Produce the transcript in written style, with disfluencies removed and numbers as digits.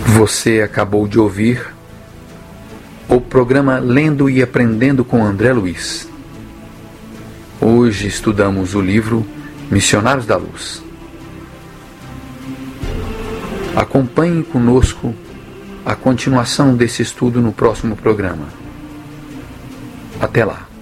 Você acabou de ouvir o programa Lendo e Aprendendo com André Luiz. Hoje estudamos o livro Missionários da Luz. Acompanhe conosco a continuação desse estudo no próximo programa. Até lá!